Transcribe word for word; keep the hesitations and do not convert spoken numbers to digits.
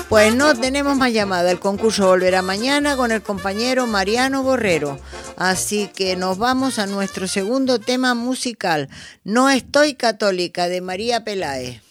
Pues no tenemos más llamada. El concurso volverá mañana con el compañero Mariano Borrero. Así que nos vamos a nuestro segundo tema musical. No estoy católica, de María Peláez.